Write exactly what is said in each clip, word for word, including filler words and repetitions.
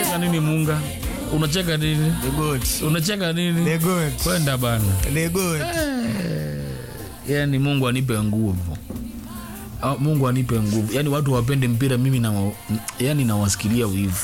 Unacheka nini Munga? Unacheka nini? The good. Unacheka nini? The good. Kwenda bana. The good. Eh, yani Mungu anipe nguvu. Ah, Mungu anipe nguvu. Yani watu wapende mpira mimi na yani nawasikilia wivu.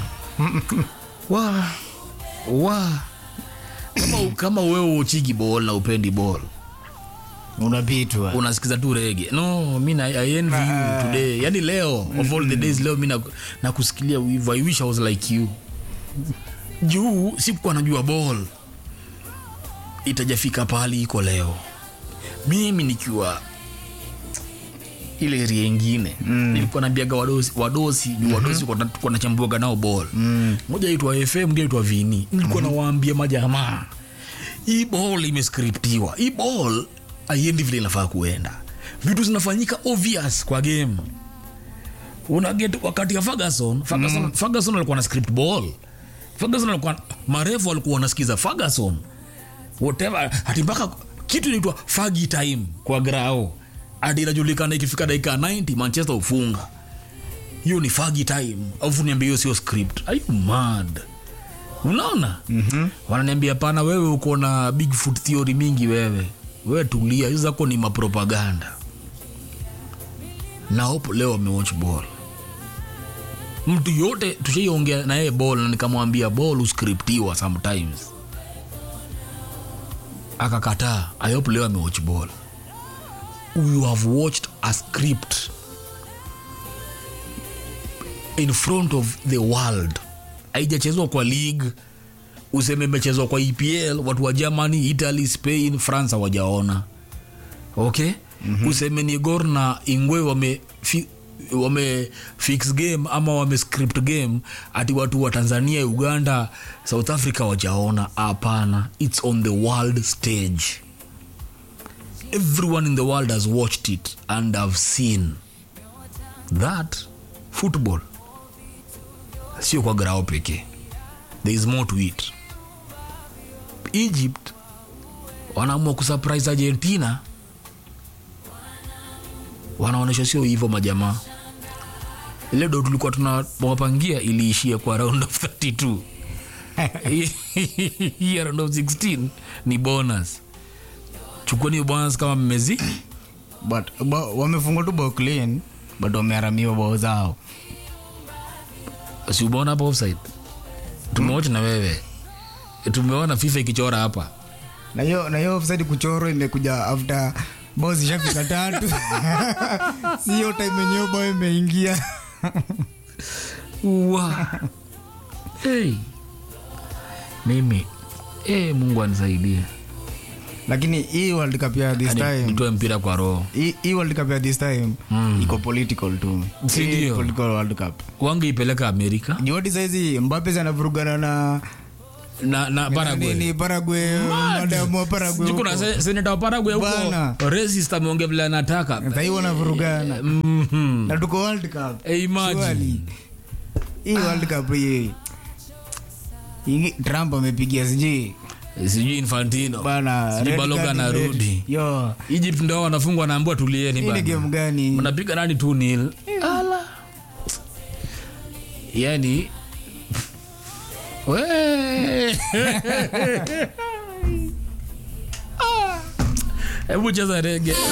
Wa wa kama kama wewe uchiki ball na upendi ball. Unapitwa. Unasikiza tu reggae. No, mimi I envy you today. Yani leo of all the days leo mimi na kusikilia wivu. I wish I was like you. Juu sikuwa najua ball itajafika pali iko leo. Mimi nikiwa ile area nyingine mm. nilikuwa naambiaga wadosi wadosi mm-hmm. wadosi kwa kwa nachambuaga nao ball. Mm. Moja itwa F M, mwingine itwa Vini. Nilikuwa mm-hmm. nawaambia majamaa, hii ball imescriptiwa. Hii ball haiendi vile inafaa kuenda. Vitu zinafanyika obvious kwa game. Una get wakati ya Ferguson, Ferguson, mm. Ferguson alikuwa na script ball. Ferguson alikuwa marefu alikuwa anasikiza Ferguson. Whatever, hadi mpaka kitu inaitwa Fergie time kwa grao. Hadi inajulikana ikifika dakika ninety Manchester ufunga. Hiyo ni Fergie time. Au niambie hiyo sio script. Are you mad? Unaona? Mhm. Wananiambia pana wewe uko na Bigfoot theory mingi wewe. Wewe tulia, hizo zako ni mapropaganda. Na hope leo amewatch ball. Mtu yote tushaongea na yeye ball na nikamwambia ball uscriptiwa sometimes. Akakataa. I hope leo amewatch ball. You have watched a script in front of the world. Haijachezwa kwa league, useme imechezwa kwa E P L, watu wa Germany, Italy, Spain, France hawajaona. Okay? Mm-hmm. Useme ni Gor na Ingwe wame fi, wame fix game ama wame script game, ati watu wa Tanzania, Uganda, South Africa hawajaona. Hapana, it's on the world stage. Everyone in the world has watched it and have seen that football sio kwa grao peke. There is more to it. Egypt wanaamua kusurprise Argentina, wanaonesha sio hivyo majamaa. Ile ndo tulikuwa tunawapangia iliishia kwa round of thirty-two. Hii round of sixteen ni bonus. Chukuni bonus kama mmezi. But wamefungwa tu bao clean, but wameharamiwa bao zao. Si umeona hapo offside? Tumeona mm. na wewe. Tumeona FIFA ikichora hapa. Na hiyo na hiyo offside kuchoro imekuja after bao zishafika tatu. Sio time yenyewe bao imeingia. Wa. Hey. Mimi eh Mungu anisaidie. Lakini hii World Cup ya this time nitoe mpira kwa roho. Hii hii World Cup ya this time mm. iko political tu. Ndio political World Cup. Wangeipeleka Amerika. Ni what size Mbappe anavurugana na na na Paraguay. Ni Paraguay, madam wa Paraguay. Siko na senator wa Paraguay huko. Racist ameongea vile anataka. Sasa hiyo wanavurugana. Mhm. Na tuko World Cup. Hey, imagine. Hii World Cup hii. Hii Trump amepigia siji. Sijui Infantino bana, Baloga na rudi. Yo, Egypt ndio wanafungwa naambiwa tulieni bana. Ni game gani? Mnapiga nani two nil? Ala. Yani we. Ah. Hebu cheza reggae.